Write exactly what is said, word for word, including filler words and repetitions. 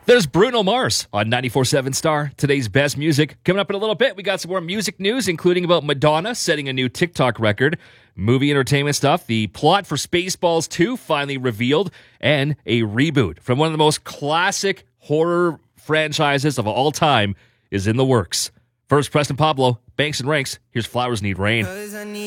There's Bruno Mars on ninety-four point seven Star, today's best music. Coming up in a little bit, we got some more music news, including about Madonna setting a new TikTok record, movie entertainment stuff, the plot for Spaceballs two finally revealed, and a reboot from one of the most classic horror franchises of all time is in the works. First, Preston Pablo, Banks and Ranks. Here's Flowers Need Rain.